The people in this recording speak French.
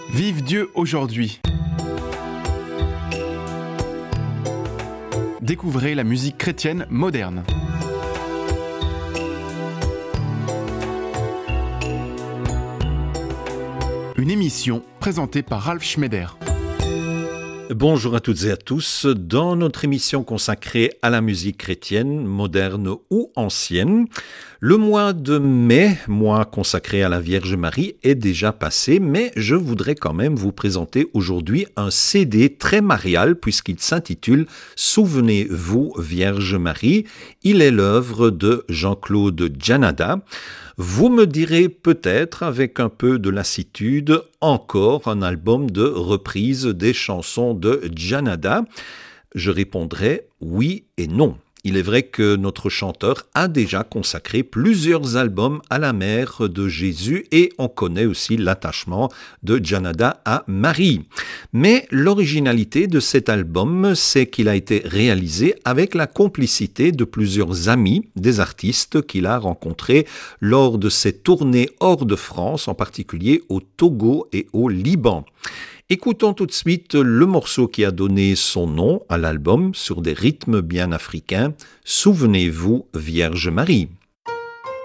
Vive Dieu aujourd'hui. Découvrez la musique chrétienne moderne. Une émission présentée par Ralph Schneider. Bonjour à toutes et à tous. Dans notre émission consacrée à la musique chrétienne, moderne ou ancienne, le mois de mai, mois consacré à la Vierge Marie, est déjà passé, mais je voudrais quand même vous présenter aujourd'hui un CD très marial puisqu'il s'intitule « Souvenez-vous Vierge Marie ». Il est l'œuvre de Jean-Claude Djanada. Vous me direz peut-être, avec un peu de lassitude, encore un album de reprise des chansons de Djanada. Je répondrai oui et non. Il est vrai que notre chanteur a déjà consacré plusieurs albums à la mère de Jésus et on connaît aussi l'attachement de Djanada à Marie. Mais l'originalité de cet album, c'est qu'il a été réalisé avec la complicité de plusieurs amis, des artistes qu'il a rencontrés lors de ses tournées hors de France, en particulier au Togo et au Liban. Écoutons tout de suite le morceau qui a donné son nom à l'album sur des rythmes bien africains. Souvenez-vous Vierge Marie.